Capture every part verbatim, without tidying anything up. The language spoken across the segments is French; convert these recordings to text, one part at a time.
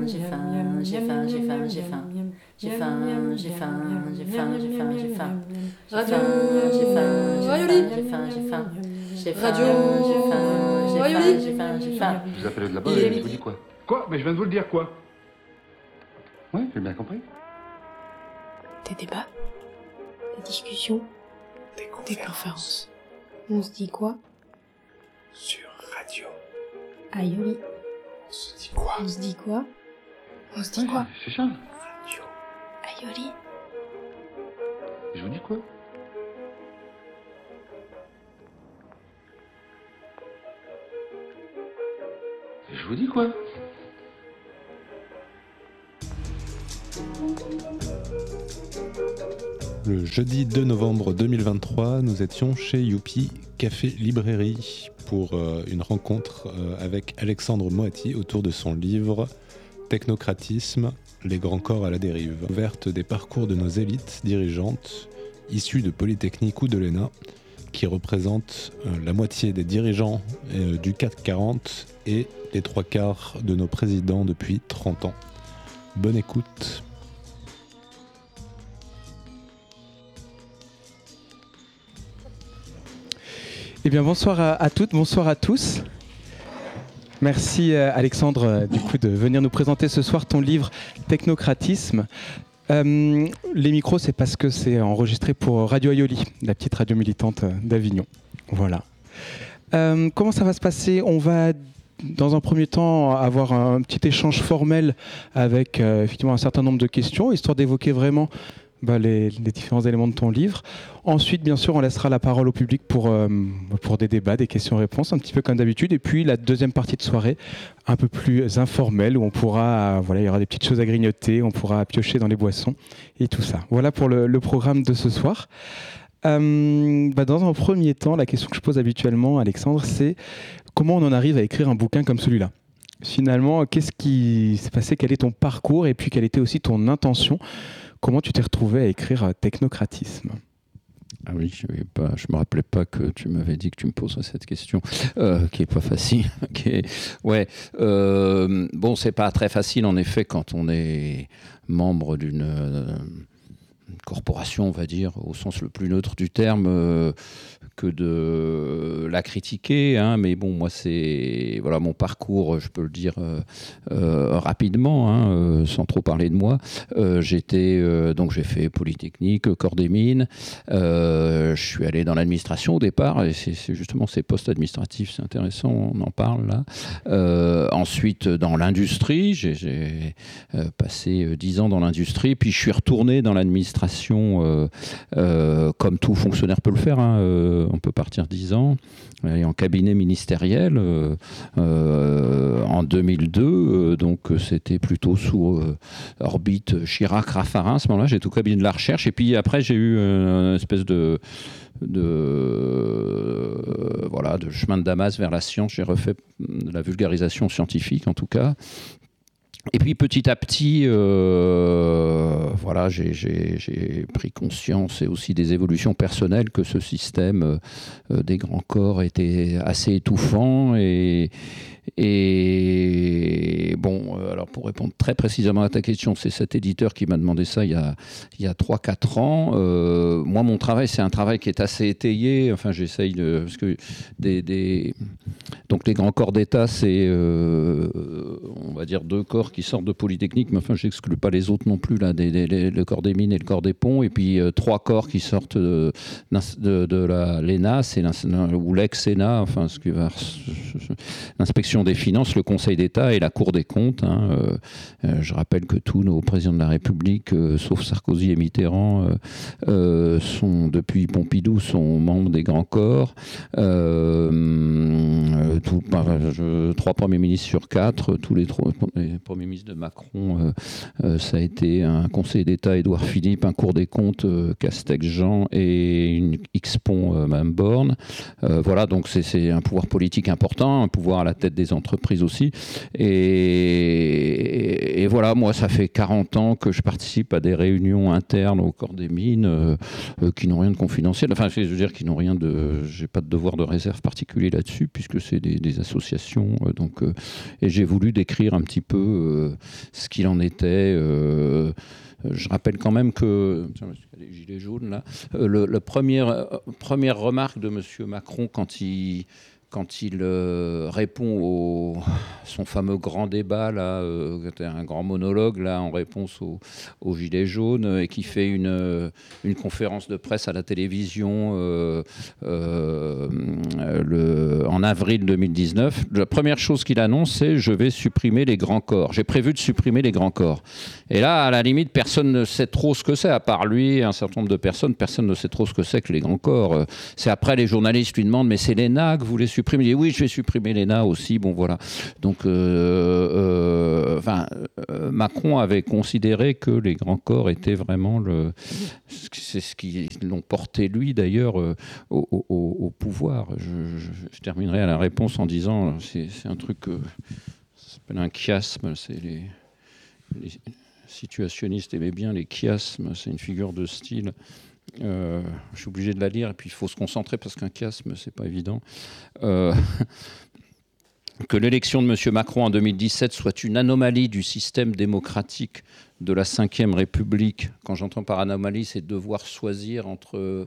j'ai faim, j'ai faim, j'ai faim, j'ai faim. J'ai faim, j'ai faim, j'ai faim, j'ai faim, j'ai faim. Radio Rayoli. J'ai faim, j'ai faim, j'ai faim. Radio Rayoli. J'ai faim, j'ai faim. Je vous appelle de là-bas et je vous dis quoi? Quoi? Mais je viens de vous le dire, quoi? Oui, j'ai bien compris. Des débats, des discussions, des conférences. Des conférences. On se dit quoi? Sur radio. Aïoli. On se dit quoi? On se dit quoi? On se dit Ouais, quoi? c'est ça. Radio. Aïoli. Je vous dis quoi? Je vous dis quoi? Le jeudi deux novembre deux mille vingt-trois, nous étions chez Youpi Café Librairie pour euh, une rencontre euh, avec Alexandre Moati autour de son livre Technocratisme, les grands corps à la dérive, ouverte des parcours de nos élites dirigeantes issues de Polytechnique ou de l'E N A, qui représentent euh, la moitié des dirigeants euh, du C A C quarante et les trois quarts de nos présidents depuis trente ans. Bonne écoute. Eh bien, bonsoir à, à toutes, bonsoir à tous. Merci euh, Alexandre euh, du coup de venir nous présenter ce soir ton livre Technocratisme. Euh, les micros, c'est parce que c'est enregistré pour Radio Aïoli, la petite radio militante d'Avignon. Voilà. Euh, comment ça va se passer? On va dans un premier temps avoir un petit échange formel avec euh, effectivement un certain nombre de questions, histoire d'évoquer vraiment Bah, les, les différents éléments de ton livre. Ensuite, bien sûr, on laissera la parole au public pour, euh, pour des débats, des questions-réponses, un petit peu comme d'habitude. Et puis, la deuxième partie de soirée, un peu plus informelle, où on pourra, voilà, il y aura des petites choses à grignoter, on pourra piocher dans les boissons et tout ça. Voilà pour le, le programme de ce soir. Euh, bah, dans un premier temps, la question que je pose habituellement, Alexandre, c'est comment on en arrive à écrire un bouquin comme celui-là? Finalement, qu'est-ce qui s'est passé? Quel est ton parcours? Et puis, quelle était aussi ton intention? Comment tu t'es retrouvé à écrire Technocratisme? Ah oui, je ne me rappelais pas que tu m'avais dit que tu me poserais cette question, euh, qui n'est pas facile. qui est... Ouais, euh, bon, c'est pas très facile en effet quand on est membre d'une euh, corporation, on va dire, au sens le plus neutre du terme, euh, que de la critiquer, hein, mais bon, moi c'est voilà mon parcours, je peux le dire euh, euh, rapidement, hein, euh, sans trop parler de moi. Euh, j'étais euh, donc j'ai fait Polytechnique, Corps des Mines. Euh, je suis allé dans l'administration au départ, et c'est, c'est justement ces postes administratifs, c'est intéressant, on en parle là. Euh, ensuite dans l'industrie, j'ai, j'ai euh, passé dix ans dans l'industrie, puis je suis retourné dans l'administration, euh, euh, comme tout fonctionnaire peut le faire. Hein, euh, on peut partir dix ans, aller en cabinet ministériel euh, euh, en deux mille deux, euh, donc c'était plutôt sous euh, orbite Chirac-Raffarin. À ce moment-là, j'étais au cabinet de la recherche, et puis après j'ai eu une espèce de de euh, voilà de chemin de Damas vers la science. J'ai refait de la vulgarisation scientifique en tout cas. Et puis petit à petit, euh, voilà, j'ai, j'ai, j'ai pris conscience, et aussi des évolutions personnelles, que ce système euh, des grands corps était assez étouffant. Et, et bon, alors pour répondre très précisément à ta question, c'est cet éditeur qui m'a demandé ça il y a, il y a trois quatre ans. Euh, moi, mon travail, c'est un travail qui est assez étayé. Enfin, j'essaye de... Parce que des, des, donc les grands corps d'État, c'est, euh, on va dire, deux corps qui sortent de Polytechnique, mais enfin, je n'exclus pas les autres non plus, là, des, des, les, le corps des mines et le corps des ponts, et puis euh, trois corps qui sortent de, de, de la, l'E N A, c'est ou l'ex-E N A, enfin, ce qui va, l'inspection des finances, le Conseil d'État et la Cour des comptes. Hein. Euh, euh, je rappelle que tous nos présidents de la République, euh, sauf Sarkozy et Mitterrand, euh, euh, sont, depuis Pompidou, sont membres des grands corps. Euh, euh, tout, bah, je, trois premiers ministres sur quatre, tous les, trois, les premiers ministres de Macron, euh, euh, ça a été un Conseil d'État, Édouard Philippe, un Cour des comptes, euh, Castex-Jean, et une X-Pont, euh, Mme Borne. Euh, voilà, donc c'est, c'est un pouvoir politique important, un pouvoir à la tête des entreprises aussi. Et, et voilà, moi, ça fait quarante ans que je participe à des réunions internes au corps des mines euh, euh, qui n'ont rien de confidentiel. Enfin, je veux dire, qui n'ont rien de... J'ai pas de devoir de réserve particulier là-dessus, puisque c'est des, des associations. Euh, donc, euh, et j'ai voulu décrire un petit peu euh, ce qu'il en était. Euh, je rappelle quand même que... Tiens, il y a les gilets jaunes, là. Euh, le, le premier, euh, première remarque de M. Macron quand il... quand il euh, répond au son fameux grand débat, là, euh, un grand monologue là, en réponse aux au Gilets jaunes, et qui fait une, euh, une conférence de presse à la télévision euh, euh, le, en avril deux mille dix-neuf, la première chose qu'il annonce, c'est « je vais supprimer les grands corps ». J'ai prévu de supprimer les grands corps. Et là, à la limite, personne ne sait trop ce que c'est, à part lui et un certain nombre de personnes, personne ne sait trop ce que c'est que les grands corps. C'est après, les journalistes lui demandent « mais c'est l'E N A que vous voulez supprimer ?» Il dit « oui, je vais supprimer l'E N A aussi ». Bon, voilà. Donc, euh, euh, enfin, euh, Macron avait considéré que les grands corps étaient vraiment le... C'est ce qui l'ont porté, lui, d'ailleurs, euh, au, au, au pouvoir. Je, je, je terminerai à la réponse en disant, c'est, c'est un truc... Euh, ça s'appelle un chiasme, c'est les... les situationnistes aimaient bien les chiasmes, c'est une figure de style. Euh, je suis obligé de la lire et puis il faut se concentrer parce qu'un chiasme, c'est pas évident. Euh, que l'élection de M. Macron en deux mille dix-sept soit une anomalie du système démocratique de la cinquième République. Quand j'entends par anomalie, c'est devoir choisir entre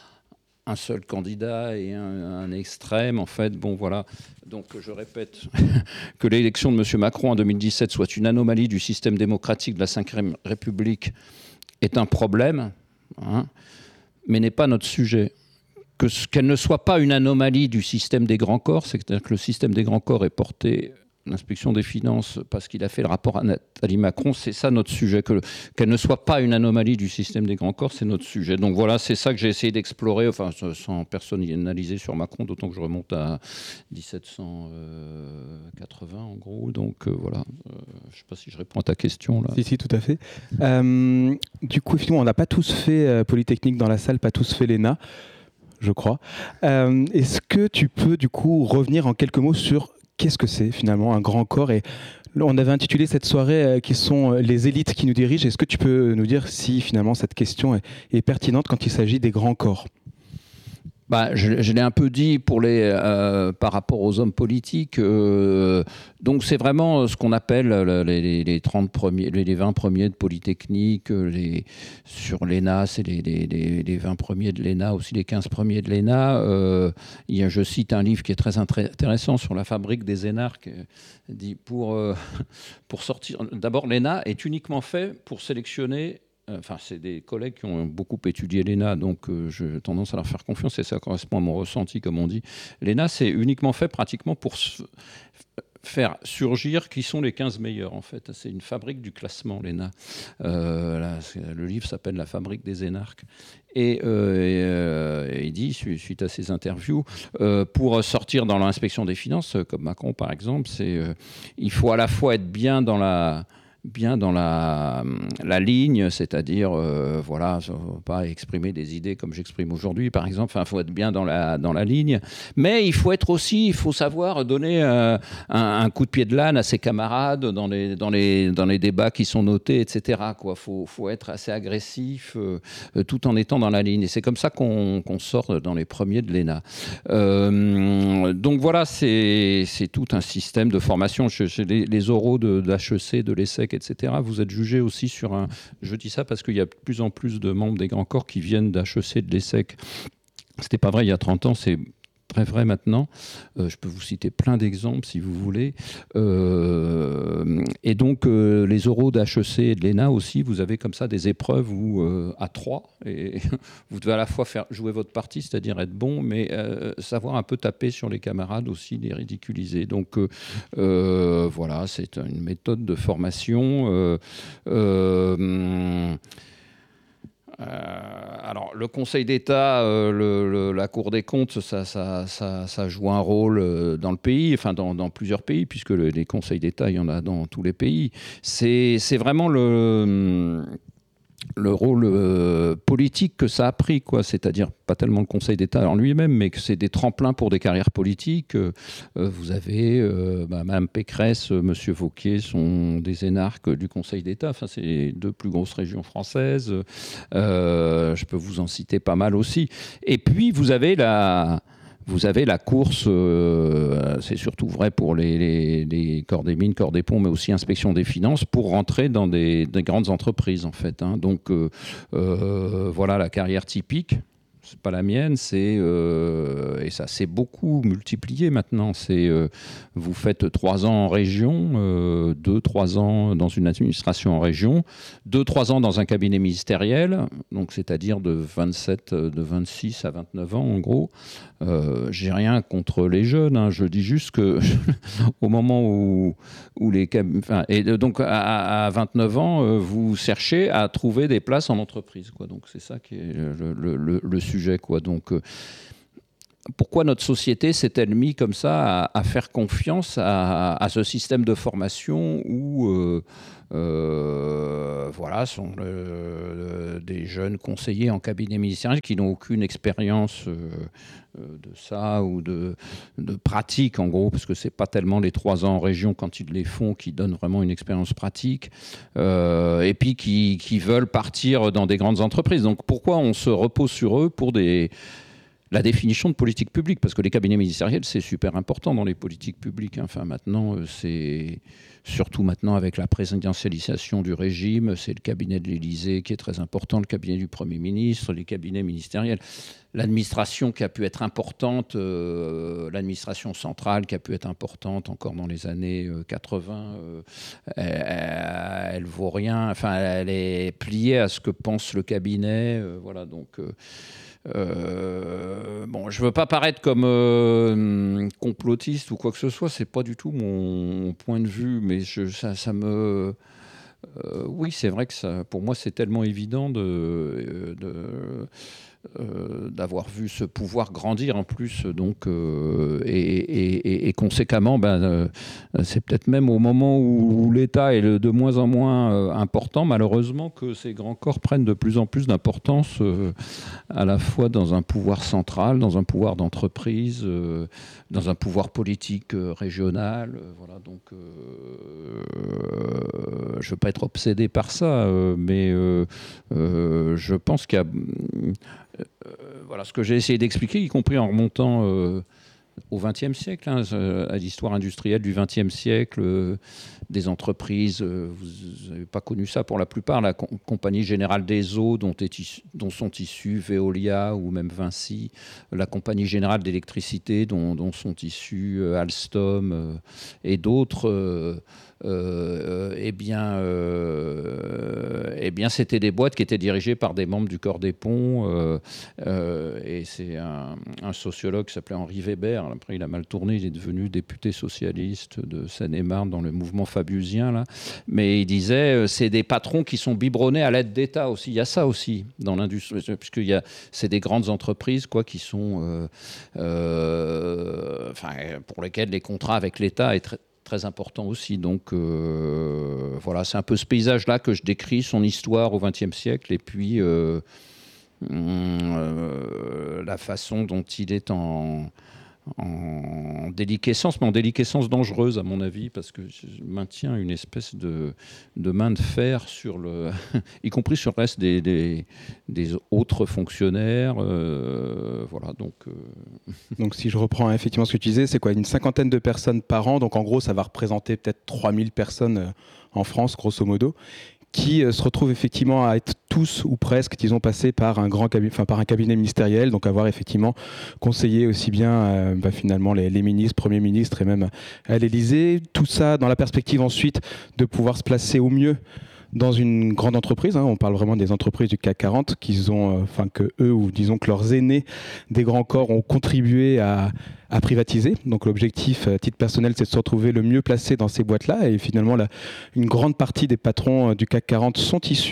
un seul candidat et un, un extrême, en fait. Bon, voilà. Donc, je répète, que l'élection de M. Macron en deux mille dix-sept soit une anomalie du système démocratique de la cinquième République est un problème, hein, mais n'est pas notre sujet. Que, qu'elle ne soit pas une anomalie du système des grands corps, c'est-à-dire que le système des grands corps est porté... L'inspection des finances, parce qu'il a fait le rapport à Nathalie Macron, c'est ça notre sujet. Que, qu'elle ne soit pas une anomalie du système des grands corps, c'est notre sujet. Donc voilà, c'est ça que j'ai essayé d'explorer, enfin, sans personnaliser sur Macron, d'autant que je remonte à dix-sept cent quatre-vingts, en gros. Donc euh, voilà, euh, je ne sais pas si je réponds à ta question, là. Si, si, tout à fait. Euh, du coup, effectivement, on n'a pas tous fait euh, Polytechnique dans la salle, pas tous fait l'E N A, je crois. Euh, est-ce que tu peux, du coup, revenir en quelques mots sur... Qu'est-ce que c'est finalement un grand corps? Et on avait intitulé cette soirée euh, qui sont les élites qui nous dirigent. Est-ce que tu peux nous dire si finalement cette question est, est pertinente quand il s'agit des grands corps? Bah, je, je l'ai un peu dit pour les, euh, par rapport aux hommes politiques. Euh, donc c'est vraiment ce qu'on appelle les, les trente premiers, les vingt premiers de Polytechnique. Les, sur l'E N A, c'est les, les, les vingt premiers de l'E N A, aussi les quinze premiers de l'E N A. Euh, il y a, je cite un livre qui est très intéressant sur la fabrique des énarques. Dit pour, euh, pour sortir. D'abord, l'E N A est uniquement fait pour sélectionner. Enfin, c'est des collègues qui ont beaucoup étudié l'E N A, donc euh, j'ai tendance à leur faire confiance et ça correspond à mon ressenti, comme on dit. L'E N A, c'est uniquement fait pratiquement pour faire surgir qui sont les quinze meilleurs, en fait. C'est une fabrique du classement, l'E N A. Euh, là, le livre s'appelle « La fabrique des énarques ». Et, euh, et, euh, et il dit, suite à ces interviews, euh, pour sortir dans l'inspection des finances, comme Macron par exemple, c'est, euh, il faut à la fois être bien dans la... bien dans la, la ligne, c'est-à-dire, euh, voilà, pas exprimer des idées comme j'exprime aujourd'hui, par exemple. Enfin, il faut être bien dans la, dans la ligne. Mais il faut être aussi, il faut savoir donner euh, un, un coup de pied de l'âne à ses camarades dans les, dans les, dans les débats qui sont notés, et cetera. Il faut, faut être assez agressif euh, tout en étant dans la ligne. Et c'est comme ça qu'on, qu'on sort dans les premiers de l'E N A. Euh, donc voilà, c'est, c'est tout un système de formation. Je, je, les, les oraux de, de H E C, de l'E S S E C, et cetera. Vous êtes jugé aussi sur un... Je dis ça parce qu'il y a de plus en plus de membres des grands corps qui viennent d'H E C, de l'E S S E C. C'était pas vrai il y a trente ans, c'est très vrai maintenant. Euh, je peux vous citer plein d'exemples si vous voulez. Euh, et donc, euh, les oraux d'H E C et de l'E N A aussi, vous avez comme ça des épreuves où, euh, à trois, et vous devez à la fois faire jouer votre partie, c'est-à-dire être bon, mais euh, savoir un peu taper sur les camarades aussi, les ridiculiser. Donc, euh, euh, voilà, c'est une méthode de formation. Euh, euh, Euh, alors, le Conseil d'État, euh, le, le, la Cour des comptes, ça, ça, ça, ça joue un rôle euh, dans le pays, enfin dans, dans plusieurs pays, puisque le, les Conseils d'État, il y en a dans tous les pays. C'est, c'est vraiment le... le rôle euh, politique que ça a pris, quoi. C'est-à-dire pas tellement le Conseil d'État en lui-même, mais que c'est des tremplins pour des carrières politiques. Euh, vous avez euh, bah, Mme Pécresse, euh, M. Wauquiez sont des énarques du Conseil d'État. Enfin, c'est les deux plus grosses régions françaises. Euh, je peux vous en citer pas mal aussi. Et puis, vous avez la... Vous avez la course, euh, c'est surtout vrai pour les, les, les corps des mines, corps des ponts, mais aussi inspection des finances, pour rentrer dans des, des grandes entreprises, en fait. Hein. Donc, euh, euh, voilà la carrière typique. C'est pas la mienne, c'est euh, et ça s'est beaucoup multiplié maintenant. C'est euh, vous faites trois ans en région, euh, deux, trois ans dans une administration en région, deux, trois ans dans un cabinet ministériel, donc c'est-à-dire de vingt-sept, de vingt-six à vingt-neuf ans en gros. Euh, j'ai rien contre les jeunes, hein, je dis juste que au moment où, où les enfin, et donc à, à vingt-neuf ans, euh, vous cherchez à trouver des places en entreprise, quoi. Donc c'est ça qui est le, le, le, le sujet, quoi. Donc euh, pourquoi notre société s'est-elle mise comme ça à, à faire confiance à, à ce système de formation où euh, euh, voilà, sont le, le, des jeunes conseillers en cabinet ministériel qui n'ont aucune expérience euh, de ça ou de, de pratique, en gros, parce que c'est pas tellement les trois ans en région quand ils les font qui donnent vraiment une expérience pratique, euh, et puis qui, qui veulent partir dans des grandes entreprises. Donc pourquoi on se repose sur eux pour des... la définition de politique publique, parce que les cabinets ministériels, c'est super important dans les politiques publiques. Enfin, maintenant, c'est surtout maintenant avec la présidentialisation du régime, c'est le cabinet de l'Élysée qui est très important, le cabinet du Premier ministre, les cabinets ministériels, l'administration qui a pu être importante, euh, l'administration centrale qui a pu être importante encore dans les années quatre-vingts, euh, elle, elle vaut rien. Enfin, elle est pliée à ce que pense le cabinet. Euh, voilà, donc. Euh, Euh, bon, je veux pas paraître comme euh, complotiste ou quoi que ce soit, c'est pas du tout mon, mon point de vue, mais je, ça, ça me... Euh, oui, c'est vrai que ça, pour moi, c'est tellement évident de... de Euh, d'avoir vu ce pouvoir grandir en plus, donc, euh, et, et, et conséquemment, ben, euh, c'est peut-être même au moment où, où l'État est de moins en moins euh, important, malheureusement, que ces grands corps prennent de plus en plus d'importance, euh, à la fois dans un pouvoir central, dans un pouvoir d'entreprise, euh, dans un pouvoir politique euh, régional. Euh, voilà, donc, euh, euh, je ne veux pas être obsédé par ça, euh, mais euh, euh, je pense qu'il y a... Euh, voilà ce que j'ai essayé d'expliquer, y compris en remontant euh, au vingtième siècle, hein, à l'histoire industrielle du vingtième siècle, euh, des entreprises, euh, vous n'avez pas connu ça pour la plupart, la com- Compagnie Générale des Eaux, dont, est issu, dont sont issus Veolia ou même Vinci, la Compagnie Générale d'Électricité, dont, dont sont issus euh, Alstom euh, et d'autres. Euh, Euh, eh bien, euh, eh bien, c'était des boîtes qui étaient dirigées par des membres du corps des ponts. Euh, euh, et c'est un, un sociologue qui s'appelait Henri Weber. Après, il a mal tourné. Il est devenu député socialiste de Seine-et-Marne dans le mouvement fabiusien, là. Mais il disait, euh, c'est des patrons qui sont biberonnés à l'aide d'État aussi. Il y a ça aussi dans l'industrie, puisque y a, c'est des grandes entreprises, quoi, qui sont, euh, euh, enfin, pour lesquelles les contrats avec l'État est très très important aussi. Donc euh, voilà, c'est un peu ce paysage-là que je décris, son histoire au vingtième siècle, et puis euh, euh, la façon dont il est en, en déliquescence, mais en déliquescence dangereuse à mon avis, parce que je maintiens une espèce de, de main de fer sur le, y compris sur le reste des, des, des autres fonctionnaires. Euh, voilà, donc... Euh... Donc si je reprends effectivement ce que tu disais, c'est quoi, une cinquantaine de personnes par an, donc en gros ça va représenter peut-être trois mille personnes en France, grosso modo, qui euh, se retrouvent effectivement à être tous ou presque, disons, passés par un grand cabinet, enfin par un cabinet ministériel, donc avoir effectivement conseillé aussi bien euh, bah, finalement les, les ministres, premiers ministres et même à l'Élysée. Tout ça dans la perspective ensuite de pouvoir se placer au mieux dans une grande entreprise, hein, on parle vraiment des entreprises du C A C quarante, qu'ils ont, enfin euh, que eux ou disons que leurs aînés des grands corps ont contribué à, à privatiser. Donc l'objectif, à titre personnel, c'est de se retrouver le mieux placé dans ces boîtes-là. Et finalement, la, une grande partie des patrons du C A C quarante sont issus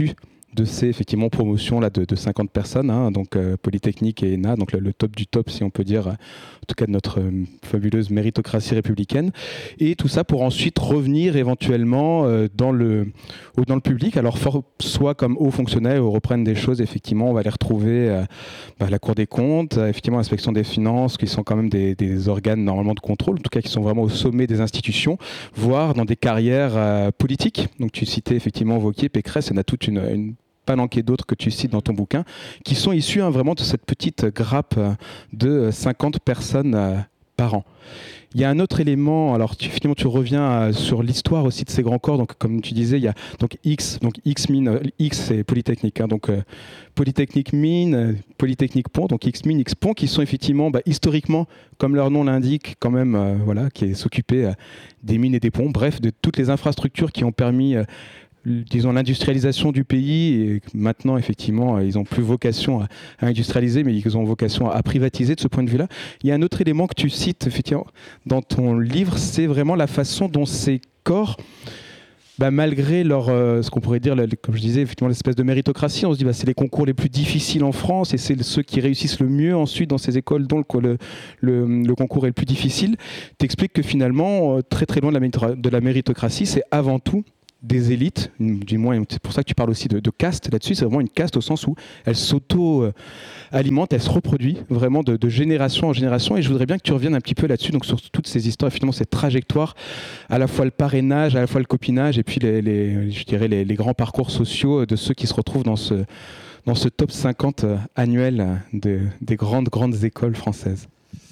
de ces effectivement promotions là de, de cinquante personnes, hein, donc euh, Polytechnique et E N A, donc le, le top du top si on peut dire, en tout cas de notre euh, fabuleuse méritocratie républicaine, et tout ça pour ensuite revenir éventuellement euh, dans le ou dans le public. Alors for, soit comme hauts fonctionnaires où reprennent des choses, effectivement on va les retrouver euh, bah, à la Cour des comptes, euh, effectivement l'inspection des finances, qui sont quand même des, des organes normalement de contrôle, en tout cas qui sont vraiment au sommet des institutions, voire dans des carrières euh, politiques. Donc tu citais effectivement Wauquiez, Pécresse, il y en a toute une, une palanquée d'autres que tu cites dans ton bouquin, qui sont issus hein, vraiment de cette petite grappe de cinquante personnes euh, par an. Il y a un autre élément, alors tu, finalement tu reviens euh, sur l'histoire aussi de ces grands corps, donc comme tu disais, il y a donc X, donc X mine, euh, X c'est Polytechnique, hein, donc euh, Polytechnique mine, euh, Polytechnique pont, donc X mine, X pont, qui sont effectivement bah, historiquement, comme leur nom l'indique, quand même, euh, voilà, qui s'occupaient euh, des mines et des ponts, bref, de toutes les infrastructures qui ont permis euh, disons l'industrialisation du pays, et maintenant effectivement ils n'ont plus vocation à, à industrialiser, mais ils ont vocation à, à privatiser de ce point de vue-là. Il y a un autre élément que tu cites effectivement dans ton livre, c'est vraiment la façon dont ces corps, bah, malgré leur, euh, ce qu'on pourrait dire, comme je disais, effectivement l'espèce de méritocratie, on se dit bah, c'est les concours les plus difficiles en France et c'est ceux qui réussissent le mieux ensuite dans ces écoles dont le, le, le concours est le plus difficile. Tu expliques que finalement, très très loin de la, de la méritocratie, c'est avant tout des élites, du moins c'est pour ça que tu parles aussi de, de caste là-dessus, c'est vraiment une caste au sens où elle s'auto-alimente, elle se reproduit vraiment de, de génération en génération, et je voudrais bien que tu reviennes un petit peu là-dessus, donc sur toutes ces histoires, finalement cette trajectoire, à la fois le parrainage, à la fois le copinage, et puis les, les, je dirais les, les grands parcours sociaux de ceux qui se retrouvent dans ce, dans ce top cinquante annuel de, des grandes, grandes écoles françaises.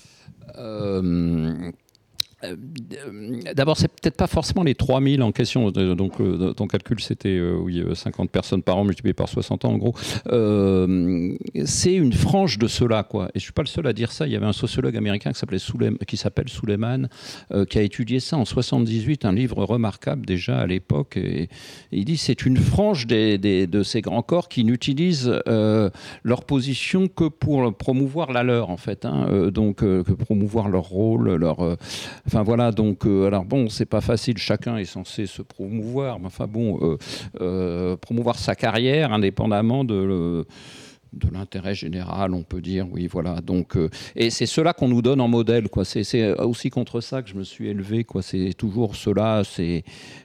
Euh... D'abord, c'est peut-être pas forcément les trois mille en question. Donc, euh, ton calcul, c'était euh, oui, cinquante personnes par an multiplié par soixante ans, en gros. Euh, c'est une frange de ceux-là, quoi. Et je suis pas le seul à dire ça. Il y avait un sociologue américain qui s'appelait Souley, qui s'appelle Suleiman, euh, qui a étudié ça en soixante-dix-huit, un livre remarquable déjà à l'époque. Et, et il dit c'est une frange des, des, de ces grands corps qui n'utilisent euh, leur position que pour promouvoir la leur, en fait. Hein. Euh, donc, euh, que promouvoir leur rôle, leur euh, Enfin voilà, donc, euh, alors bon, c'est pas facile, chacun est censé se promouvoir, mais enfin bon, euh, euh, promouvoir sa carrière indépendamment de, le, de l'intérêt général, on peut dire, oui, voilà. Donc, euh, et c'est cela qu'on nous donne en modèle, quoi. C'est, c'est aussi contre ça que je me suis élevé, quoi. C'est toujours cela, c'est.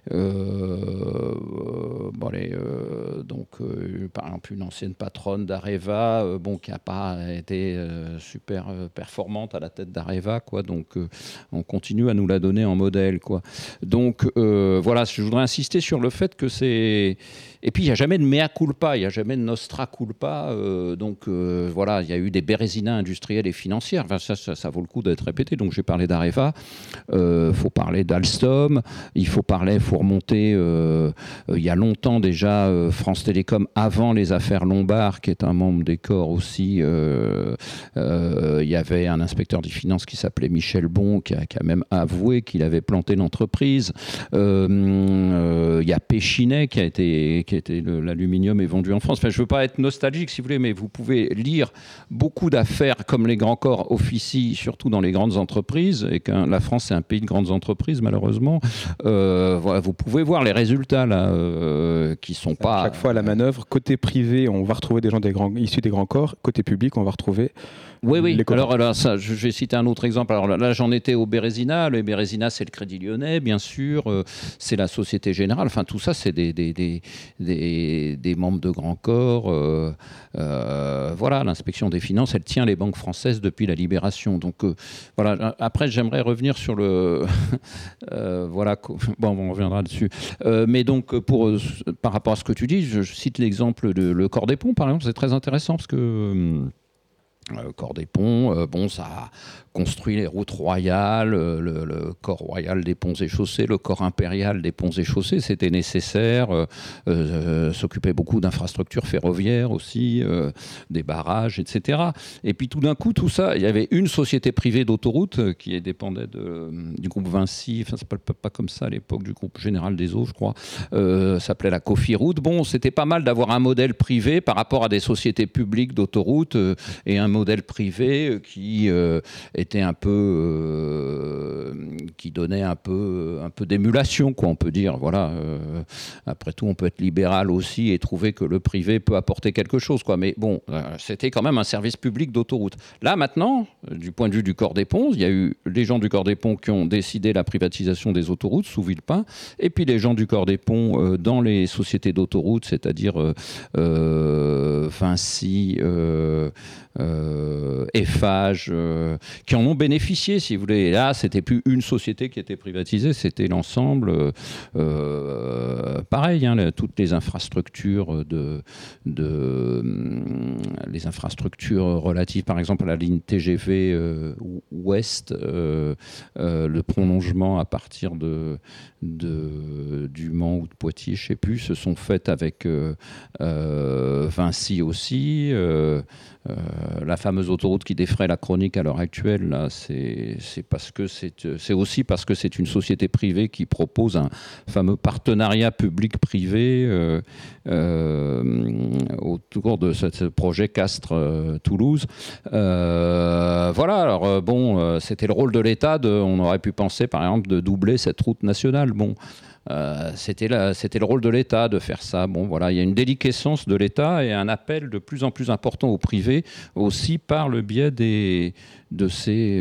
Euh, bon, les, euh, donc, euh, par exemple, une ancienne patronne d'Areva, euh, bon, qui n'a pas été euh, super euh, performante à la tête d'Areva, quoi. Donc, euh, on continue à nous la donner en modèle, quoi. Donc, euh, voilà, je voudrais insister sur le fait que c'est. Et puis, il n'y a jamais de mea culpa, il n'y a jamais de nostra culpa. Euh, donc, euh, voilà, il y a eu des bérésinas industrielles et financières. Enfin, ça, ça, ça vaut le coup d'être répété. Donc, j'ai parlé d'Areva. Il euh, faut parler d'Alstom. Il faut parler, il faut remonter. Euh, euh, il y a longtemps déjà, euh, France Télécom, avant les affaires Lombard, qui est un membre des corps aussi. Euh, euh, il y avait un inspecteur des finances qui s'appelait Michel Bon, qui a, qui a même avoué qu'il avait planté l'entreprise. Euh, euh, il y a Péchinet, qui a été... Qui était le, l'aluminium est vendu en France. Enfin, je ne veux pas être nostalgique, si vous voulez, mais vous pouvez lire beaucoup d'affaires comme les grands corps officient, surtout dans les grandes entreprises, et que la France, c'est un pays de grandes entreprises, malheureusement. Euh, voilà, vous pouvez voir les résultats, là, euh, qui ne sont pas... Chaque fois, à la manœuvre, côté privé, on va retrouver des gens des grands, issus des grands corps. Côté public, on va retrouver... Oui, oui. Alors, alors ça, je vais citer un autre exemple. Alors là, là j'en étais au Bérésina. Le Bérésina, c'est le Crédit Lyonnais, bien sûr. Euh, c'est la Société Générale. Enfin, tout ça, c'est des, des, des, des, des membres de grands corps. Euh, euh, voilà, l'inspection des finances, elle tient les banques françaises depuis la Libération. Donc, euh, voilà. Après, j'aimerais revenir sur le... euh, voilà. Bon, on reviendra dessus. Euh, mais donc, pour, euh, par rapport à ce que tu dis, je, je cite l'exemple de le Corps des Ponts, par exemple. C'est très intéressant parce que... Euh, Le corps des ponts, euh, bon, ça a construit les routes royales, euh, le, le corps royal des ponts et chaussées, le corps impérial des ponts et chaussées, c'était nécessaire, euh, euh, s'occupait beaucoup d'infrastructures ferroviaires aussi, euh, des barrages, et cetera. Et puis tout d'un coup, tout ça, il y avait une société privée d'autoroute euh, qui dépendait de, du groupe Vinci, enfin c'est pas, pas, pas comme ça à l'époque, du groupe Général des Eaux, je crois, euh, s'appelait la Cofiroute. Bon, c'était pas mal d'avoir un modèle privé par rapport à des sociétés publiques d'autoroute euh, et un modèle privé qui euh, était un peu, euh, qui donnait un peu, un peu d'émulation, quoi, on peut dire. Voilà. Euh, après tout, on peut être libéral aussi et trouver que le privé peut apporter quelque chose, quoi. Mais bon, euh, c'était quand même un service public d'autoroute. Là, maintenant, du point de vue du Corps des Ponts, il y a eu les gens du Corps des Ponts qui ont décidé la privatisation des autoroutes sous Villepin, et puis les gens du Corps des Ponts euh, dans les sociétés d'autoroutes, c'est-à-dire euh, euh, Vinci, euh, euh, Eiffage, euh, qui en ont bénéficié, si vous voulez. Et là, c'était plus une société qui était privatisée, c'était l'ensemble. Euh, pareil, hein, toutes les infrastructures de, de les infrastructures relatives, par exemple, à la ligne T G V euh, ouest, euh, euh, le prolongement à partir de, de du Mans ou de Poitiers, je sais plus, se sont faites avec euh, euh, Vinci aussi. Euh, Euh, la fameuse autoroute qui défraie la chronique à l'heure actuelle, là, c'est, c'est, parce que c'est, c'est aussi parce que c'est une société privée qui propose un fameux partenariat public-privé euh, euh, autour de ce, ce projet Castres-Toulouse. Euh, voilà, alors euh, bon, euh, c'était le rôle de l'État, de, on aurait pu penser par exemple de doubler cette route nationale. Bon. Euh, c'était, la, c'était le rôle de l'État de faire ça. Bon, voilà, il y a une déliquescence de l'État et un appel de plus en plus important au privé, aussi par le biais des, de ces...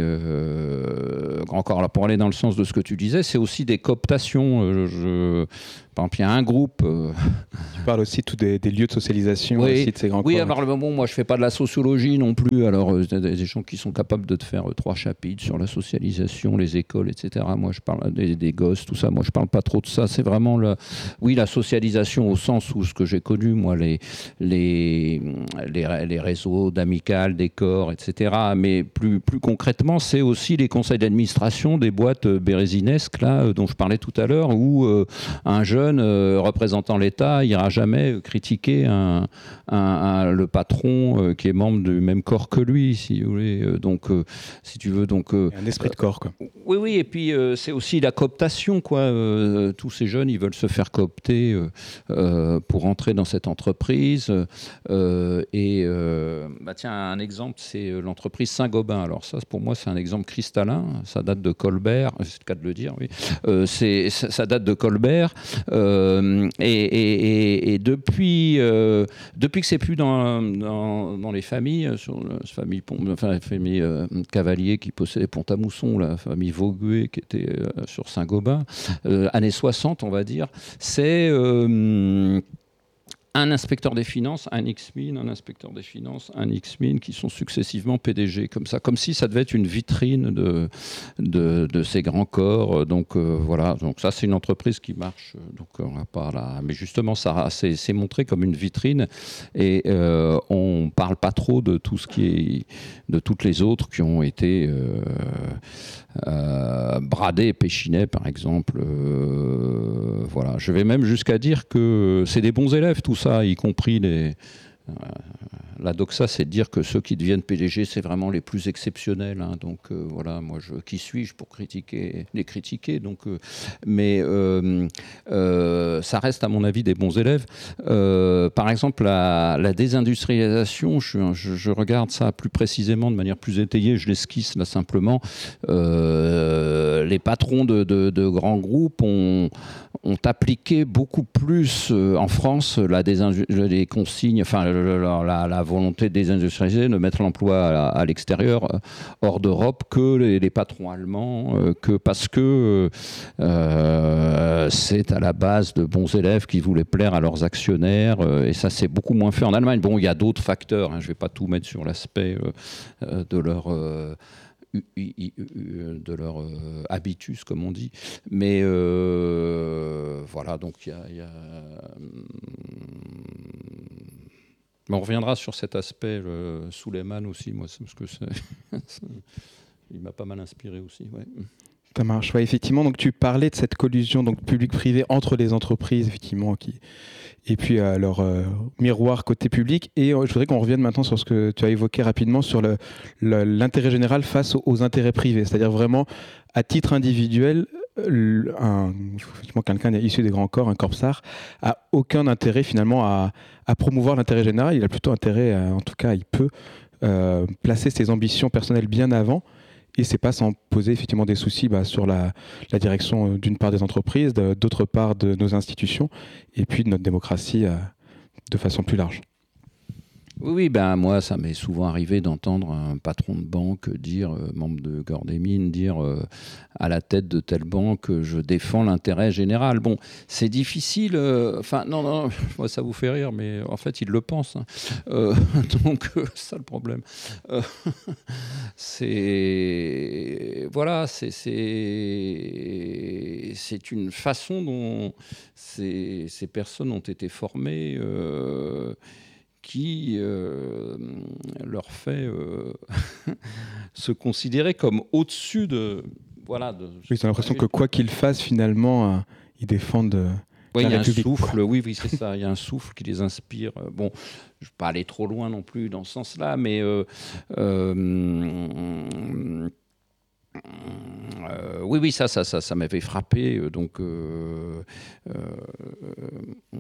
Euh, encore là, pour aller dans le sens de ce que tu disais, c'est aussi des cooptations. Euh, je, par exemple, il y a un groupe... Euh, tu parles aussi tout des, des lieux de socialisation, oui, aussi de ces grands oui, corps. alors bon, moi je ne fais pas de la sociologie non plus, alors il y a des gens qui sont capables de te faire euh, trois chapitres sur la socialisation, les écoles, et cetera. Moi je parle des, des gosses, tout ça, moi je ne parle pas trop de ça, c'est vraiment, le, oui, la socialisation au sens où ce que j'ai connu, moi, les, les, les, les réseaux d'amicales, des corps, et cetera. Mais plus, plus concrètement, c'est aussi les conseils d'administration des boîtes bérézinesques, là, dont je parlais tout à l'heure, où euh, un jeune euh, représentant l'État ira jamais critiquer un, un, un, le patron euh, qui est membre du même corps que lui, si vous voulez. Euh, donc, euh, si tu veux, donc euh, un esprit de corps, quoi. Oui, oui. Et puis euh, c'est aussi la cooptation, quoi. Euh, tous ces jeunes, ils veulent se faire coopter euh, euh, pour entrer dans cette entreprise. Euh, et euh, bah tiens, un exemple, c'est l'entreprise Saint-Gobain. Alors ça, pour moi, c'est un exemple cristallin. Ça date de Colbert. C'est le cas de le dire. Oui. Euh, c'est, ça, ça date de Colbert. Euh, et, et, et, et depuis, euh, depuis que c'est plus dans, dans, dans les familles, sur la famille, enfin la famille euh, Cavalier qui possédait Pont-à-Mousson, la famille Vauguet qui était euh, sur Saint-Gobain, euh, années soixante, on va dire, c'est euh, un inspecteur des finances, un X-Min, un inspecteur des finances, un X-Min qui sont successivement P D G, comme ça, comme si ça devait être une vitrine de, de, de ces grands corps. Donc euh, voilà, donc ça c'est une entreprise qui marche. Donc on va pas là, mais justement ça c'est, c'est montré comme une vitrine et euh, on parle pas trop de tout ce qui est, de toutes les autres qui ont été euh, euh, Bradet et Péchinet par exemple. Euh, voilà, je vais même jusqu'à dire que c'est des bons élèves tout ça. Ça, y compris les... Euh, la doxa, c'est de dire que ceux qui deviennent P D G, c'est vraiment les plus exceptionnels. Hein, donc euh, voilà, moi, je, qui suis-je pour critiquer, les critiquer donc, euh, mais euh, euh, ça reste, à mon avis, des bons élèves. Euh, par exemple, la, la désindustrialisation, je, je, je regarde ça plus précisément, de manière plus étayée, je l'esquisse là simplement. Euh, les patrons de, de, de grands groupes ont, ont appliqué beaucoup plus euh, en France la désindu- les consignes, enfin la, la, la volonté de désindustrialiser, de mettre l'emploi à, à l'extérieur, euh, hors d'Europe, que les, les patrons allemands, euh, que parce que euh, c'est à la base de bons élèves qui voulaient plaire à leurs actionnaires, euh, et ça c'est beaucoup moins fait en Allemagne. Bon, il y a d'autres facteurs, hein, je ne vais pas tout mettre sur l'aspect euh, de leur... Euh, de leur euh, habitus, comme on dit. Mais euh, voilà, donc il y a... Y a on reviendra sur cet aspect, euh, Suleiman aussi, moi, parce que c'est, il m'a pas mal inspiré aussi. Ouais. Ça marche, ouais, effectivement. Donc tu parlais de cette collusion donc public-privé entre les entreprises, effectivement, qui et puis euh, leur euh, miroir côté public. Et euh, je voudrais qu'on revienne maintenant sur ce que tu as évoqué rapidement sur le, le, l'intérêt général face aux, aux intérêts privés, c'est-à-dire vraiment à titre individuel. Un, effectivement, quelqu'un issu des grands corps, un corpsar, a aucun intérêt finalement à, à promouvoir l'intérêt général. Il a plutôt intérêt, à, en tout cas, il peut euh, placer ses ambitions personnelles bien avant. Et c'est pas sans poser effectivement des soucis bah, sur la, la direction euh, d'une part des entreprises, de, d'autre part de nos institutions, et puis de notre démocratie euh, de façon plus large. Oui, oui, ben moi, ça m'est souvent arrivé d'entendre un patron de banque dire, euh, membre de Corps des Mines, dire euh, à la tête de telle banque, euh, je défends l'intérêt général. Bon, c'est difficile. Enfin, euh, non, non, moi, ça vous fait rire, mais en fait, il le pense. Hein. Euh, donc, euh, c'est ça le problème. Euh, c'est voilà, c'est c'est c'est une façon dont ces, ces personnes ont été formées. Euh, qui euh, leur fait euh, se considérer comme au-dessus de... Voilà, de oui, j'ai l'impression que quoi qu'ils fassent, finalement, euh, ils défendent euh, oui, la il y a République. Un souffle, oui, oui, c'est ça. Il y a un souffle qui les inspire. Bon, je ne vais pas aller trop loin non plus dans ce sens-là, mais... Euh, euh, Euh, oui, oui, ça, ça, ça, ça m'avait frappé. Donc, euh, euh, euh,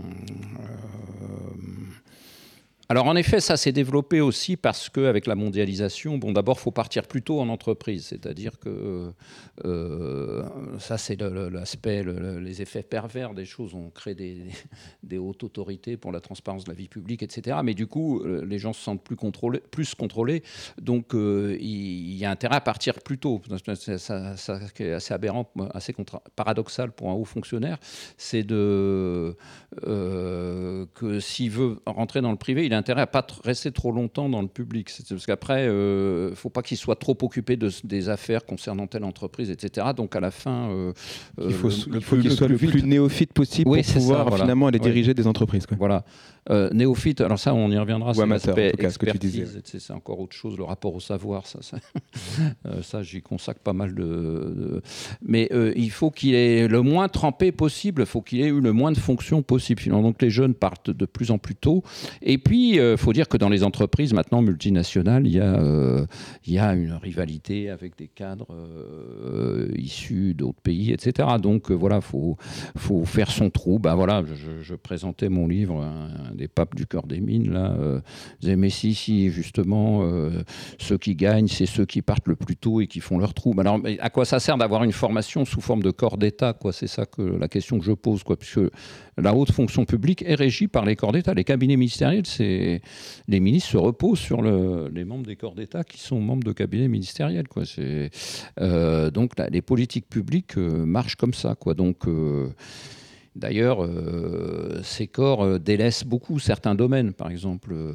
alors, en effet, ça s'est développé aussi parce qu'avec la mondialisation, bon, d'abord, il faut partir plus tôt en entreprise. C'est-à-dire que euh, ça, c'est le, le, l'aspect, le, les effets pervers des choses. On crée des, des hautes autorités pour la transparence de la vie publique, et cetera. Mais du coup, les gens se sentent plus contrôlés. Plus contrôlés donc, euh, il y a intérêt à partir plus tôt. Ça, ça, ça qui est assez aberrant, assez contra- paradoxal pour un haut fonctionnaire, c'est de, euh, que s'il veut rentrer dans le privé, il a intérêt à ne pas rester trop longtemps dans le public. C'est parce qu'après, il euh, ne faut pas qu'il soit trop occupé de, des affaires concernant telle entreprise, et cetera. Donc, à la fin... Euh, il faut, le, il faut qu'il soit le plus néophyte possible oui, pour pouvoir, ça, voilà. finalement, aller oui. diriger des entreprises. Quoi. Voilà. Euh, néophyte, alors ça, on y reviendra. Ou c'est amateur, l'aspect en tout cas, expertise, ce que tu disais. C'est encore autre chose, le rapport au savoir. Ça, ça, euh, ça j'y consacre pas mal de... de... Mais euh, il faut qu'il ait le moins trempé possible, il faut qu'il ait eu le moins de fonctions possible. Finalement. Donc, les jeunes partent de plus en plus tôt. Et puis, il euh, faut dire que dans les entreprises maintenant multinationales, il y a, euh, il y a une rivalité avec des cadres euh, issus d'autres pays, et cetera. Donc euh, voilà, faut faut faire son trou. Ben voilà, je, je présentais mon livre, un, un des papes du Corps des Mines là. Euh, disais, mais si si justement euh, ceux qui gagnent, c'est ceux qui partent le plus tôt et qui font leur trou. Alors à quoi ça sert d'avoir une formation sous forme de corps d'État, quoi ? C'est ça que la question que je pose, quoi, puisque la haute fonction publique est régie par les corps d'État. Les cabinets ministériels, c'est les ministres se reposent sur le, les membres des corps d'État qui sont membres de cabinets ministériels. Quoi. C'est, euh, donc là, les politiques publiques euh, marchent comme ça. Quoi. Donc, euh, d'ailleurs, euh, ces corps euh, délaissent beaucoup certains domaines. Par exemple, euh,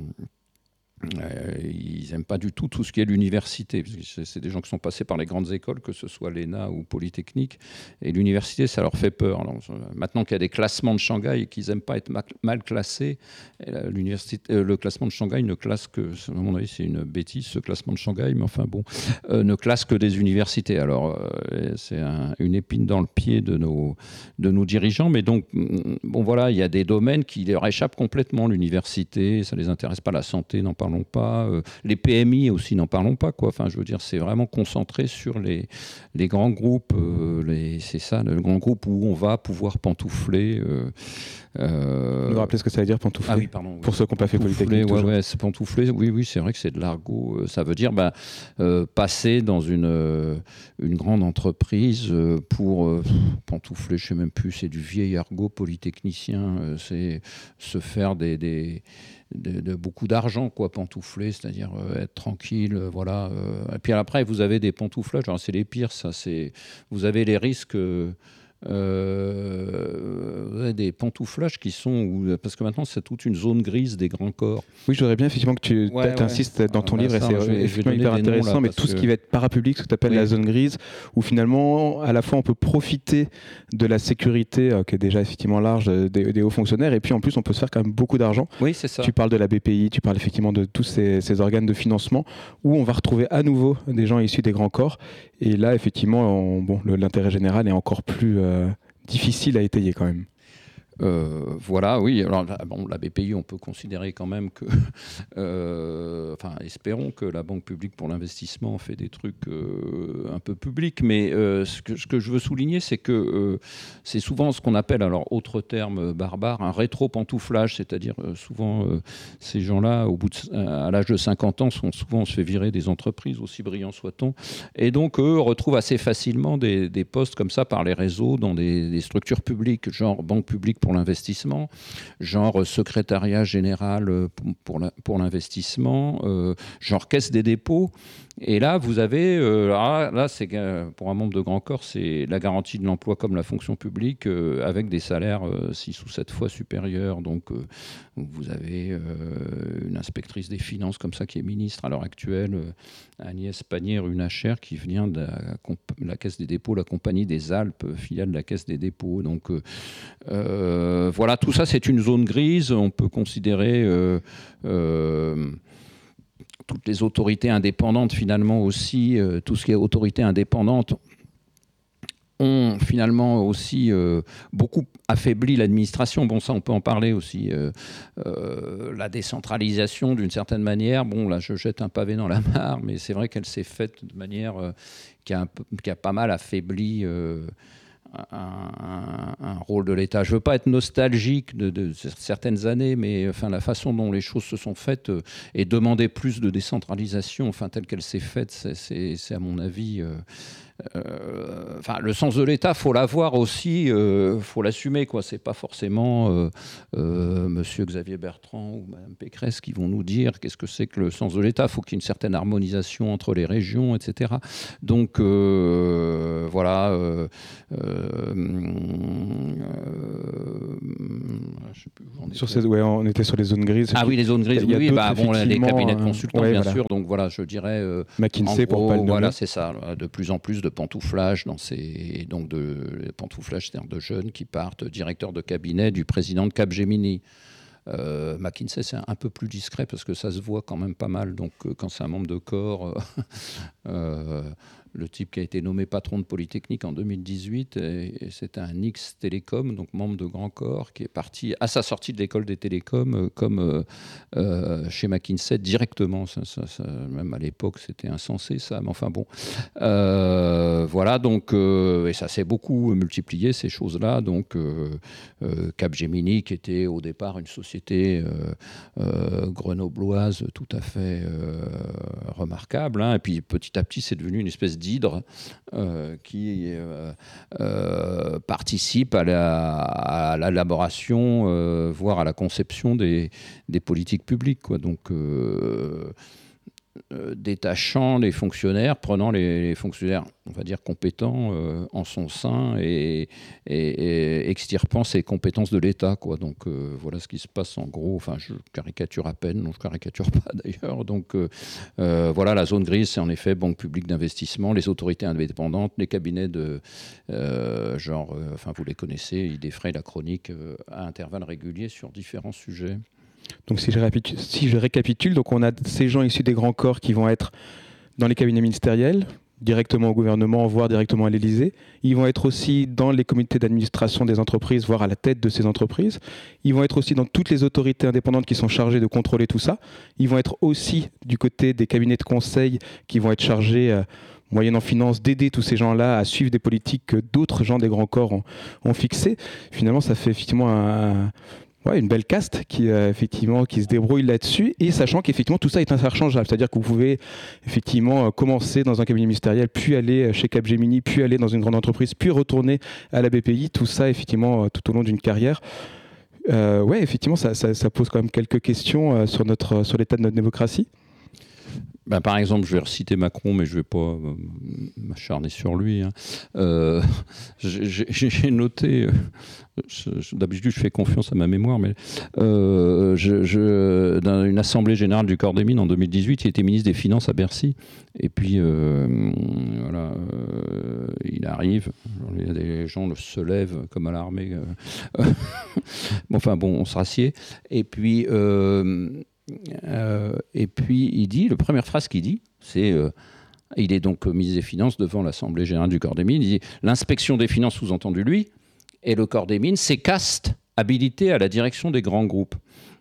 euh, ils n'aiment pas du tout tout ce qui est l'université. C'est des gens qui sont passés par les grandes écoles, que ce soit l'E N A ou Polytechnique. Et l'université, ça leur fait peur. Alors, maintenant qu'il y a des classements de Shanghai et qu'ils n'aiment pas être mal classés, l'université, euh, le classement de Shanghai ne classe que, à mon avis, c'est une bêtise, ce classement de Shanghai, mais enfin bon, euh, ne classe que des universités. Alors, euh, c'est un, une épine dans le pied de nos, de nos dirigeants. Mais donc, bon, voilà, il y a des domaines qui leur échappent complètement. L'université, ça ne les intéresse pas. La santé, n'en parlons pas. Euh, les P M I aussi, n'en parlons pas. Quoi. Enfin, je veux dire, c'est vraiment concentré sur les, les grands groupes. Euh, les, c'est ça, le grand groupe où on va pouvoir pantoufler. Euh, euh... Vous nous rappelez ce que ça veut dire, pantoufler ? Ah oui, pardon. Pour ceux qui n'ont pas fait Polytechnique. Ouais, ouais, c'est pantoufler. Oui, oui, c'est vrai que c'est de l'argot. Ça veut dire bah, euh, passer dans une, euh, une grande entreprise euh, pour euh, pantoufler, je ne sais même plus, c'est du vieil argot polytechnicien. Euh, c'est se faire des... des De, de beaucoup d'argent, quoi, pantoufler, c'est-à-dire euh, être tranquille, euh, voilà. Euh. Et puis après, vous avez des pantouflages, alors c'est les pires, ça, c'est... Vous avez les risques... Euh, Euh, des pantouflages qui sont où, parce que maintenant c'est toute une zone grise des grands corps. Oui, je voudrais bien effectivement que tu ouais, insistes ouais. dans ton ah, livre, ça, et c'est vais, effectivement hyper intéressant, mais tout que... ce qui va être parapublic, ce que tu appelles oui. la zone grise, où finalement à la fois on peut profiter de la sécurité euh, qui est déjà effectivement large des, des hauts fonctionnaires, et puis en plus on peut se faire quand même beaucoup d'argent. Oui, c'est ça. Tu parles de la B P I, tu parles effectivement de tous ces, ces organes de financement où on va retrouver à nouveau des gens issus des grands corps, et là effectivement on, bon, le, l'intérêt général est encore plus euh, difficile à étayer quand même. Euh, voilà, oui. Alors, bon, la B P I, on peut considérer quand même que, euh, enfin, espérons que la Banque publique pour l'investissement fait des trucs euh, un peu publics. Mais euh, ce, que, ce que je veux souligner, c'est que euh, c'est souvent ce qu'on appelle, alors autre terme barbare, un rétro-pantouflage, c'est-à-dire euh, souvent euh, ces gens-là, au bout de, à l'âge de cinquante ans, sont souvent on se fait virer des entreprises, aussi brillants soit-on, et donc eux retrouvent assez facilement des, des postes comme ça par les réseaux dans des, des structures publiques, genre Banque publique pour l'investissement, genre secrétariat général pour, la, pour l'investissement, euh, genre caisse des dépôts. Et là, vous avez, euh, là, là c'est, pour un membre de Grand Corps, c'est la garantie de l'emploi comme la fonction publique, euh, avec des salaires euh, six ou sept fois supérieurs. Donc, euh, vous avez euh, une inspectrice des finances comme ça qui est ministre à l'heure actuelle, euh, Agnès Pannier-Runacher, qui vient de la, la Caisse des dépôts, la Compagnie des Alpes, filiale de la Caisse des dépôts. Donc, euh, euh, voilà, tout ça, c'est une zone grise. On peut considérer... Euh, euh, toutes les autorités indépendantes, finalement aussi, euh, tout ce qui est autorité indépendante, ont finalement aussi euh, beaucoup affaibli l'administration. Bon, ça, on peut en parler aussi. Euh, euh, la décentralisation, d'une certaine manière, bon, là, je jette un pavé dans la mare, mais c'est vrai qu'elle s'est faite de manière euh, qui, a un peu, qui a pas mal affaibli... Euh, Un, un, un rôle de l'État. Je ne veux pas être nostalgique de, de certaines années, mais enfin, la façon dont les choses se sont faites euh, et demander plus de décentralisation, enfin, telle qu'elle s'est faite, c'est, c'est, c'est à mon avis... Euh, euh, enfin, le sens de l'État, il faut l'avoir aussi, il euh, faut l'assumer, quoi. C'est pas forcément euh, euh, Monsieur Xavier Bertrand ou Madame Pécresse qui vont nous dire qu'est-ce que c'est que le sens de l'État. Il faut qu'il y ait une certaine harmonisation entre les régions, et cetera. Donc, euh, voilà... Euh, Euh, euh, je sais plus où on, sur ces, ouais, on était sur les zones grises. Ah oui, les zones grises, oui, bah, bon, les cabinets de consultants, ouais, bien voilà. sûr. Donc voilà, je dirais... Euh, McKinsey, gros, pour pas le nommer. Voilà, c'est ça. De plus en plus de pantouflage, dans ces, donc de pantouflage, c'est-à-dire de jeunes qui partent directeurs de cabinet du président de Capgemini. Euh, McKinsey, c'est un peu plus discret parce que ça se voit quand même pas mal. Donc, euh, quand c'est un membre de corps, euh, euh, le type qui a été nommé patron de Polytechnique en deux mille dix-huit, et, et c'était un X Télécom, donc membre de Grand Corps, qui est parti à sa sortie de l'école des télécoms, euh, comme euh, euh, chez McKinsey directement. Ça, ça, ça, même à l'époque, c'était insensé, ça. Mais enfin bon, euh, voilà. Donc, euh, et ça s'est beaucoup multiplié ces choses-là. Donc, euh, euh, Capgemini, qui était au départ une société euh, euh, grenobloise tout à fait euh, remarquable, hein. Et puis petit à petit, c'est devenu une espèce d'hydre euh, qui euh, euh, participe à, la, à l'élaboration, euh, voire à la conception des, des politiques publiques, quoi. Donc, euh, euh, détachant les fonctionnaires, prenant les, les fonctionnaires, on va dire, compétents euh, en son sein et, et, et extirpant ces compétences de l'État, quoi. Donc, euh, voilà ce qui se passe en gros. Enfin, je caricature à peine, non, je caricature pas d'ailleurs. Donc, euh, euh, voilà, la zone grise, c'est en effet banque publique d'investissement, les autorités indépendantes, les cabinets de euh, genre, euh, enfin, vous les connaissez, ils défrayent la chronique euh, à intervalles réguliers sur différents sujets. Donc si je, récapitule, si je récapitule, donc on a ces gens issus des grands corps qui vont être dans les cabinets ministériels, directement au gouvernement, voire directement à l'Élysée. Ils vont être aussi dans les comités d'administration des entreprises, voire à la tête de ces entreprises. Ils vont être aussi dans toutes les autorités indépendantes qui sont chargées de contrôler tout ça. Ils vont être aussi du côté des cabinets de conseil qui vont être chargés, euh, moyennant finance, d'aider tous ces gens-là à suivre des politiques que d'autres gens des grands corps ont, ont fixées. Finalement, ça fait effectivement un... Ouais, une belle caste qui, euh, effectivement, qui se débrouille là-dessus, et sachant qu'effectivement tout ça est interchangeable, c'est-à-dire que vous pouvez effectivement euh, commencer dans un cabinet ministériel, puis aller chez Capgemini, puis aller dans une grande entreprise, puis retourner à la B P I, tout ça effectivement euh, tout au long d'une carrière. Euh, ouais, effectivement, ça, ça, ça pose quand même quelques questions euh, sur, notre, sur l'état de notre démocratie. Ben, par exemple, je vais reciter Macron, mais je ne vais pas euh, m'acharner sur lui. Hein. Euh, j'ai, j'ai noté, je, je, d'habitude je fais confiance à ma mémoire, mais euh, je, je, dans une assemblée générale du corps des mines en deux mille dix-huit, il était ministre des Finances à Bercy. Et puis, euh, voilà, euh, il arrive, il y a des gens se lèvent comme à l'armée. Euh, enfin bon, on se rassied. Et puis... Euh, Euh, et puis il dit, la première phrase qu'il dit, c'est, euh, il est donc ministre des Finances devant l'Assemblée Générale du Corps des Mines, il dit, l'inspection des finances, sous-entendu lui, et le Corps des Mines, c'est caste habilités à la direction des grands groupes.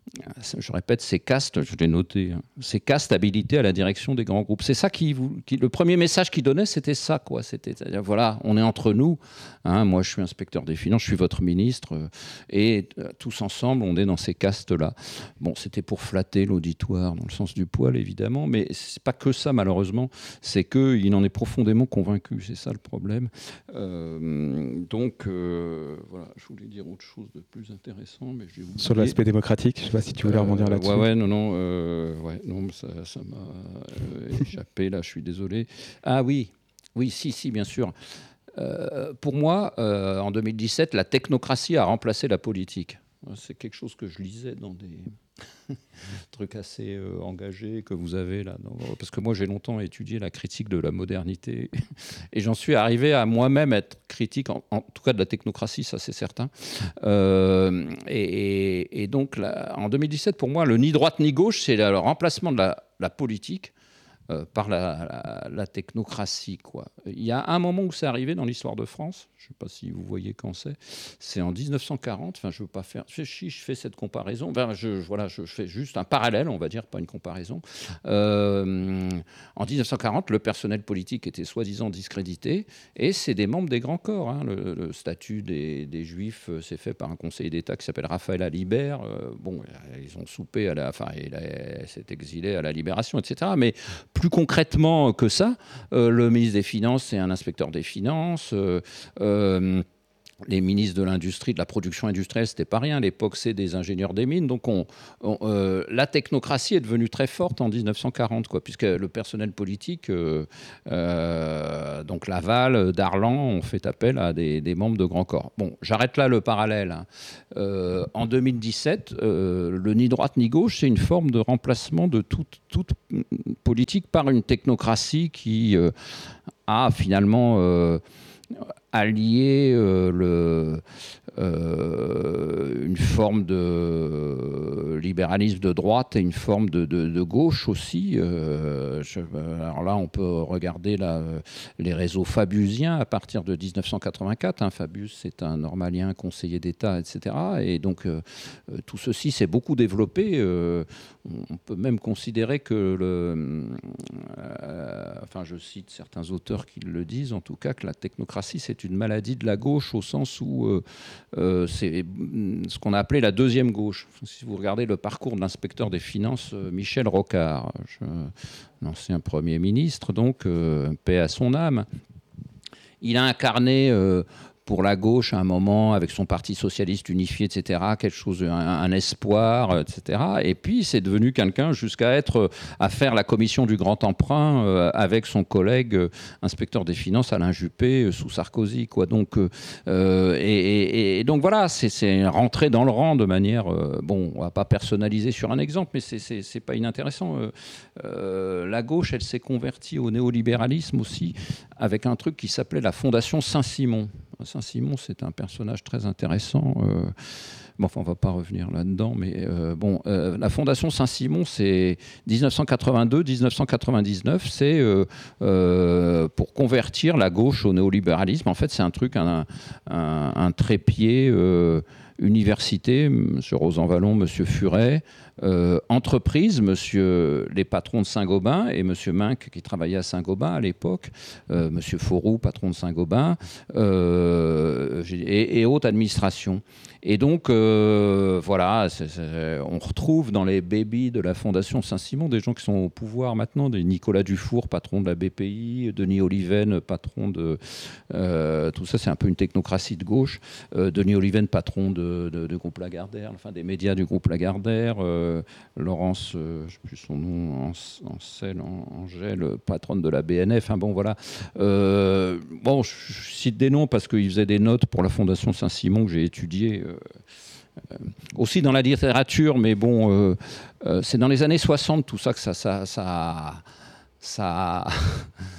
Je répète, ces castes, je l'ai noté, hein, ces castes habilités à la direction des grands groupes. C'est ça qui, vous, qui le premier message qu'il donnait, c'était ça, quoi. C'était, c'est-à-dire, voilà, on est entre nous. Hein, moi, je suis inspecteur des finances, je suis votre ministre, euh, et euh, tous ensemble, on est dans ces castes-là. Bon, c'était pour flatter l'auditoire, dans le sens du poil, évidemment, mais c'est pas que ça, malheureusement. C'est qu'il en est profondément convaincu. C'est ça le problème. Euh, donc, euh, voilà, je voulais dire autre chose de plus intéressant, mais je vais vous Sur l'aspect démocratique, je ne sais pas si tu voulais euh, rebondir là-dessus. Ouais, ouais, non, non, euh, ouais, non, ça, ça m'a euh, échappé, là, je suis désolé. Ah oui, oui, si, si, bien sûr. Euh, pour moi, euh, en deux mille dix-sept, la technocratie a remplacé la politique. C'est quelque chose que je lisais dans des trucs assez euh, engagés que vous avez là. Dans... Parce que moi, j'ai longtemps étudié la critique de la modernité et j'en suis arrivé à moi-même être critique, en, en tout cas de la technocratie, ça c'est certain. Euh, et, et, et donc, là, en deux mille dix-sept, pour moi, le ni droite ni gauche, c'est le remplacement de la, la politique euh, par la, la, la technocratie, quoi. Il y a un moment où c'est arrivé dans l'histoire de France, je ne sais pas si vous voyez quand c'est, c'est en dix-neuf cent quarante, enfin je ne veux pas faire, je, je fais cette comparaison, ben, je, voilà, je fais juste un parallèle, on va dire, pas une comparaison. Euh, en dix-neuf cent quarante, le personnel politique était soi-disant discrédité, et c'est des membres des grands corps. Hein. Le, le statut des, des Juifs euh, s'est fait par un conseiller d'État qui s'appelle Raphaël Alibert. Euh, bon, ils ont soupé, à la, enfin, il a, s'est exilé à la Libération, et cetera. Mais plus concrètement que ça, euh, le ministre des Finances, c'est un inspecteur des Finances. Euh, euh, les ministres de l'industrie, de la production industrielle, c'était pas rien. À l'époque, c'est des ingénieurs des mines. Donc, on, on, euh, la technocratie est devenue très forte en dix-neuf cent quarante, quoi, puisque le personnel politique, euh, euh, donc Laval, Darlan, ont fait appel à des, des membres de grands corps. Bon, j'arrête là le parallèle. Hein. Euh, en deux mille dix-sept, euh, le ni droite ni gauche, c'est une forme de remplacement de toute, toute politique par une technocratie qui euh, a finalement euh, allié euh, le, euh, une forme de libéralisme de droite et une forme de, de, de gauche aussi. Euh, je, alors là, on peut regarder là, les réseaux fabiusiens à partir de dix-neuf cent quatre-vingt-quatre. Hein. Fabius, c'est un normalien conseiller d'État, et cetera. Et donc, euh, tout ceci s'est beaucoup développé. Euh, on peut même considérer que, le, euh, enfin, je cite certains auteurs qui le disent, en tout cas, que la technocratie, c'est une maladie de la gauche au sens où euh, euh, c'est ce qu'on a appelé la deuxième gauche. Si vous regardez le parcours de l'inspecteur des finances euh, Michel Rocard, je, l'ancien Premier ministre, donc euh, paix à son âme, il a incarné euh, pour la gauche à un moment, avec son parti socialiste unifié, et cetera, quelque chose, un, un espoir, et cetera. Et puis, c'est devenu quelqu'un jusqu'à être, à faire la commission du grand emprunt euh, avec son collègue euh, inspecteur des finances Alain Juppé euh, sous Sarkozy, quoi. Donc, euh, et, et, et donc voilà, c'est, c'est rentré dans le rang de manière, euh, bon, on va pas personnaliser sur un exemple, mais c'est, c'est, c'est pas inintéressant. Euh, euh, la gauche, elle s'est convertie au néolibéralisme aussi avec un truc qui s'appelait la Fondation Saint-Simon. Saint-Simon, c'est un personnage très intéressant. Euh, bon, enfin, on ne va pas revenir là-dedans, mais euh, bon, euh, la Fondation Saint-Simon, c'est dix-neuf cent quatre-vingt-deux dix-neuf cent quatre-vingt-dix-neuf, c'est euh, euh, pour convertir la gauche au néolibéralisme. En fait, c'est un truc, un, un, un trépied euh, université, M. Rosanvallon, M. Furet, euh, entreprise, monsieur, les patrons de Saint-Gobain et M. Minck qui travaillait à Saint-Gobain à l'époque, euh, M. Fauroux, patron de Saint-Gobain, euh, et, et haute administration. Et donc, euh, voilà, c'est, c'est, on retrouve dans les babies de la Fondation Saint-Simon des gens qui sont au pouvoir maintenant, des Nicolas Dufour, patron de la B P I, Denis Oliven, patron de... Euh, tout ça, c'est un peu une technocratie de gauche. Euh, Denis Oliven, patron de, de, de groupe Lagardère, enfin des médias du groupe Lagardère. Euh, Laurence, euh, je ne sais plus son nom, Ancel, Angèle, patronne de la B N F. Enfin bon, voilà. Euh, bon, je, je cite des noms parce qu'ils faisaient des notes pour la Fondation Saint-Simon que j'ai étudiées. Euh, Euh, aussi dans la littérature, mais bon, euh, euh, c'est dans les années soixante tout ça que ça, ça, ça, ça,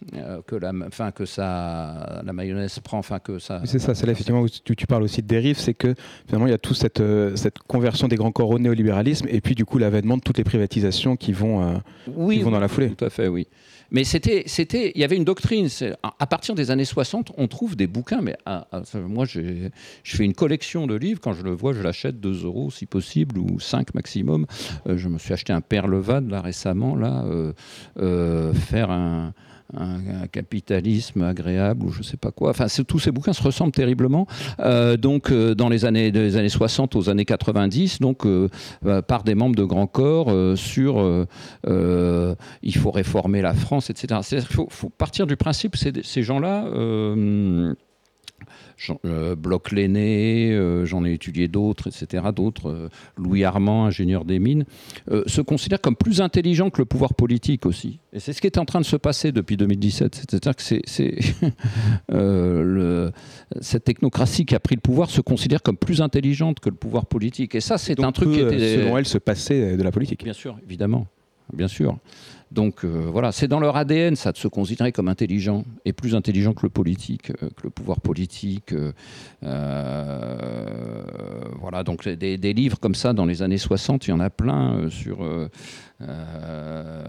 euh, que la, enfin que ça, la mayonnaise prend, enfin que ça. Oui, c'est ça, c'est là effectivement où tu, tu parles aussi de dérive, c'est que finalement il y a toute cette, euh, cette conversion des grands corps au néolibéralisme et puis du coup l'avènement de toutes les privatisations qui vont, euh, oui, qui vont dans la foulée. Tout à fait, oui. Mais c'était, c'était, il y avait une doctrine. C'est, à partir des années soixante, on trouve des bouquins. Mais à, à, moi, j'ai, je fais une collection de livres. Quand je le vois, je l'achète deux euros si possible ou cinq maximum. Euh, je me suis acheté un Père Levade là récemment, là, euh, euh, faire un. Un, un capitalisme agréable ou je sais pas quoi. Enfin, tous ces bouquins se ressemblent terriblement. Euh, donc, euh, dans les années, des années soixante aux années quatre-vingt-dix, donc euh, euh, par des membres de Grand Corps euh, sur euh, euh, il faut réformer la France, et cetera. C'est-à-dire qu'il faut, faut partir du principe, c'est, ces gens-là. Euh, Jean, euh, Bloch Lenné, euh, j'en ai étudié d'autres, et cetera. D'autres, euh, Louis Armand, ingénieur des mines, euh, se considèrent comme plus intelligents que le pouvoir politique aussi. Et c'est ce qui est en train de se passer depuis deux mille dix-sept. C'est-à-dire que c'est, c'est euh, le, cette technocratie qui a pris le pouvoir se considère comme plus intelligente que le pouvoir politique. Et ça, c'est donc un truc qui était... Selon elle, se passer de la politique. Bien sûr, évidemment. Bien sûr. Donc euh, voilà, c'est dans leur A D N, ça, de se considérer comme intelligent, et plus intelligent que le politique, euh, que le pouvoir politique. Euh, euh, voilà, donc des, des livres comme ça dans les années soixante, il y en a plein euh, sur... Euh, euh,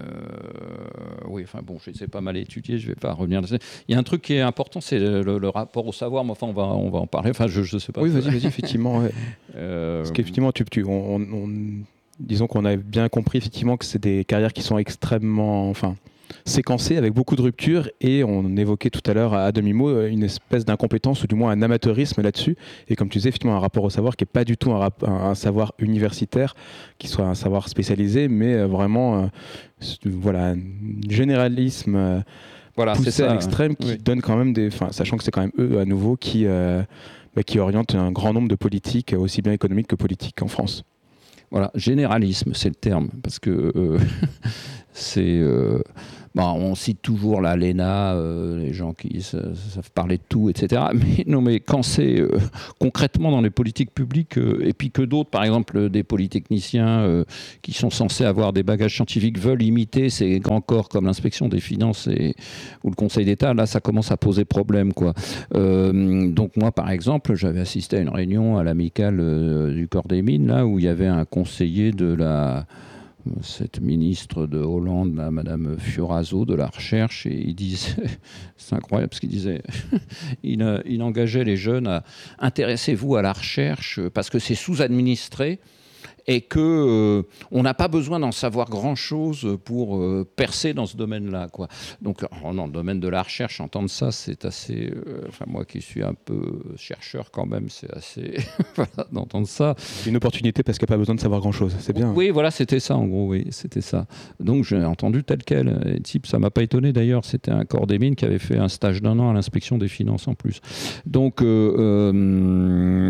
oui, enfin bon, je sais pas mal étudié, je vais pas revenir là-dessus. Il y a un truc qui est important, c'est le, le, le rapport au savoir, mais enfin on va, on va en parler, enfin je, je sais pas. Oui, vas-y, vas-y, effectivement. Ouais. euh, Parce qu'effectivement, tu, tu, on... on disons qu'on a bien compris effectivement que c'est des carrières qui sont extrêmement, enfin, séquencées avec beaucoup de ruptures et on évoquait tout à l'heure à demi-mot une espèce d'incompétence ou du moins un amateurisme là-dessus et comme tu disais effectivement un rapport au savoir qui n'est pas du tout un, rap- un savoir universitaire, qui soit un savoir spécialisé mais vraiment euh, voilà, un généralisme euh, voilà, poussé c'est ça, à l'extrême hein. qui Oui. donne quand même des, enfin, sachant que c'est quand même eux à nouveau qui, euh, bah, qui orientent un grand nombre de politiques aussi bien économiques que politiques en France. Voilà, généralisme, c'est le terme, parce que euh, c'est... Euh, bon, on cite toujours la l'E N A, euh, les gens qui savent parler de tout, et cetera. Mais non, mais quand c'est euh, concrètement dans les politiques publiques, euh, et puis que d'autres, par exemple des polytechniciens euh, qui sont censés avoir des bagages scientifiques, veulent imiter ces grands corps comme l'inspection des finances et, ou le Conseil d'État, là, ça commence à poser problème, quoi. Euh, donc moi, par exemple, j'avais assisté à une réunion à l'amicale euh, du corps des mines, là, où il y avait un conseiller de la... cette ministre de Hollande, là, Madame Fioraso, de la recherche, et il disait, c'est incroyable parce qu'il disait, il, euh, il engageait les jeunes à intéressez-vous à la recherche parce que c'est sous-administré et que euh, on n'a pas besoin d'en savoir grand-chose pour euh, percer dans ce domaine-là, quoi. Donc, oh non, le domaine de la recherche, entendre ça, c'est assez... Euh, enfin, moi qui suis un peu chercheur quand même, c'est assez... voilà, d'entendre ça. C'est une opportunité parce qu'il n'y a pas besoin de savoir grand-chose, c'est bien. Oui, voilà, c'était ça, en gros, oui, c'était ça. Donc, j'ai entendu tel quel. Et type, ça ne m'a pas étonné, d'ailleurs, c'était un corps des mines qui avait fait un stage d'un an à l'inspection des finances en plus. Donc... Euh, euh,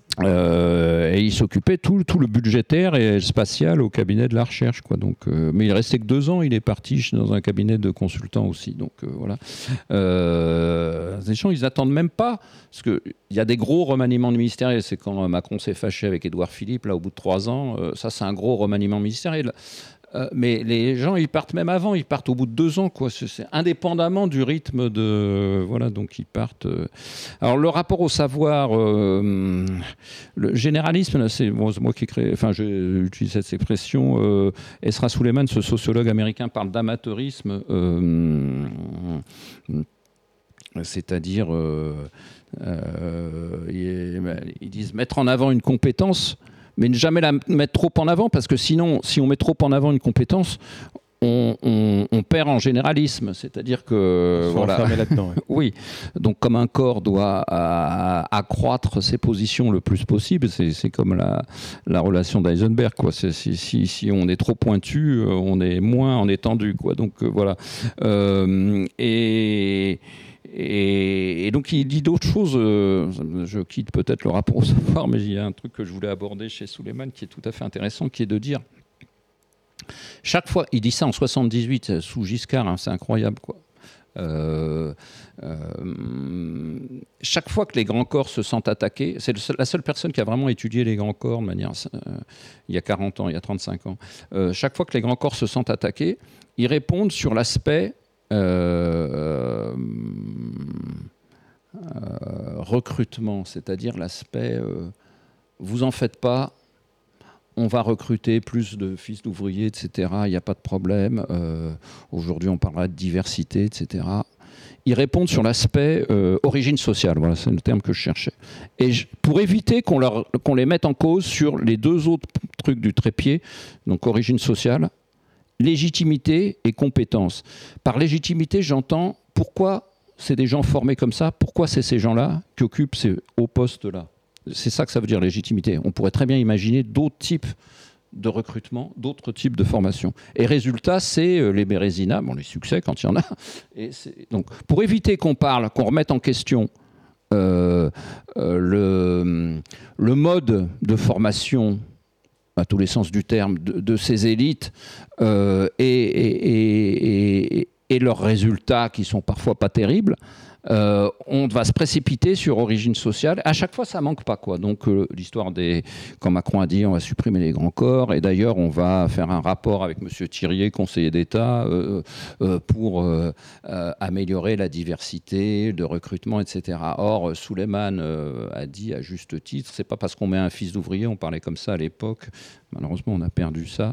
Euh, et il s'occupait tout, tout le budgétaire et le spatial au cabinet de la recherche, quoi. Donc, euh, mais il restait que deux ans, il est parti dans un cabinet de consultants aussi. Donc euh, voilà. Euh, les gens, ils n'attendent même pas, parce qu'il y a des gros remaniements ministériels. C'est quand Macron s'est fâché avec Édouard Philippe, là, au bout de trois ans, euh, ça c'est un gros remaniement ministériel. Euh, mais les gens, ils partent même avant, ils partent au bout de deux ans, quoi. C'est, c'est indépendamment du rythme de... Voilà, donc ils partent... Euh... Alors, le rapport au savoir, euh, le généralisme, c'est, bon, c'est moi qui crée... Enfin, j'utilise cette expression. Euh, Ezra Suleiman, ce sociologue américain, parle d'amateurisme, euh, c'est-à-dire... Euh, euh, ils disent mettre en avant une compétence, mais ne jamais la mettre trop en avant, parce que sinon, si on met trop en avant une compétence, on, on, on perd en généralisme. C'est-à-dire que... Il faut voilà. enfermer là-dedans. Ouais. Oui. Donc, comme un corps doit à, à accroître ses positions le plus possible, c'est, c'est comme la, la relation d'Eisenberg, quoi. C'est, si, si, si on est trop pointu, on est moins en étendu, quoi. Donc, euh, voilà. Euh, et... Et, et donc il dit d'autres choses, euh, je quitte peut-être le rapport au savoir, mais il y a un truc que je voulais aborder chez Suleiman qui est tout à fait intéressant, qui est de dire, chaque fois, il dit ça en soixante-dix-huit, sous Giscard, hein, c'est incroyable, quoi. Euh, euh, chaque fois que les grands corps se sentent attaqués, c'est le seul, la seule personne qui a vraiment étudié les grands corps de manière, euh, il y a quarante ans, il y a trente-cinq ans, euh, chaque fois que les grands corps se sentent attaqués, ils répondent sur l'aspect euh, euh, recrutement, c'est-à-dire l'aspect euh, vous en faites pas, on va recruter plus de fils d'ouvriers, et cetera. Il n'y a pas de problème. Euh, aujourd'hui, on parlera de diversité, et cetera. Ils répondent sur l'aspect euh, origine sociale. Voilà, c'est le terme que je cherchais. Et je, pour éviter qu'on, leur, qu'on les mette en cause sur les deux autres trucs du trépied, donc origine sociale, légitimité et compétence. Par légitimité, j'entends pourquoi c'est des gens formés comme ça, pourquoi c'est ces gens-là qui occupent ces hauts postes-là. C'est ça que ça veut dire, légitimité. On pourrait très bien imaginer d'autres types de recrutement, d'autres types de formation. Et résultat, c'est les Bérésina, bon, les succès quand il y en a. Et c'est, donc, pour éviter qu'on parle, qu'on remette en question euh, euh, le, le mode de formation, à tous les sens du terme, de, de ces élites euh, et, et, et, et leurs résultats qui sont parfois pas terribles, Euh, on va se précipiter sur origine sociale. À chaque fois, ça manque pas, quoi. Donc, euh, l'histoire des... Quand Macron a dit, on va supprimer les grands corps, et d'ailleurs, on va faire un rapport avec M. Thirier, conseiller d'État, euh, euh, pour euh, euh, améliorer la diversité de recrutement, et cetera. Or, Souleymane euh, a dit, à juste titre, c'est pas parce qu'on met un fils d'ouvrier, on parlait comme ça à l'époque, malheureusement, on a perdu ça,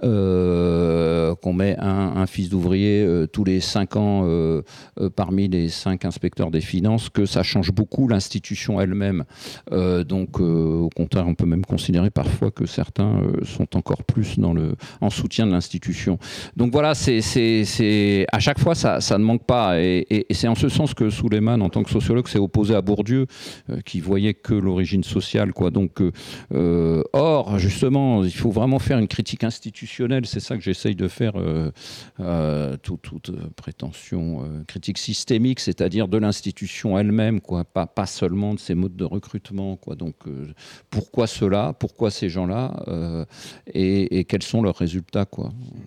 euh, qu'on met un, un fils d'ouvrier euh, tous les cinq ans euh, euh, parmi les cinq inspecteurs des finances, que ça change beaucoup l'institution elle-même. Euh, donc, euh, au contraire, on peut même considérer parfois que certains euh, sont encore plus dans le, en soutien de l'institution. Donc voilà, c'est, c'est, c'est, à chaque fois, ça, ça ne manque pas. Et, et, et c'est en ce sens que Souleymane, en tant que sociologue, s'est opposé à Bourdieu, euh, qui voyait que l'origine sociale, quoi. Donc, euh, or, justement, il faut vraiment faire une critique institutionnelle. C'est ça que j'essaye de faire, euh, euh, toute, toute euh, prétention, euh, critique systémique, c'est-à-dire de l'institution elle-même, quoi, pas, pas seulement de ses modes de recrutement, quoi. Donc, euh, pourquoi cela, pourquoi ces gens-là, euh, et, et quels sont leurs résultats, quoi.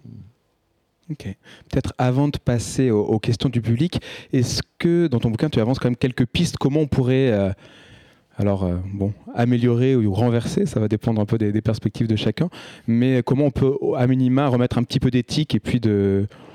Ok. Peut-être avant de passer aux, aux questions du public, est-ce que dans ton bouquin tu avances quand même quelques pistes, comment on pourrait euh, alors euh, bon, améliorer ou renverser, ça va dépendre un peu des, des perspectives de chacun, mais comment on peut à minima remettre un petit peu d'éthique et puis de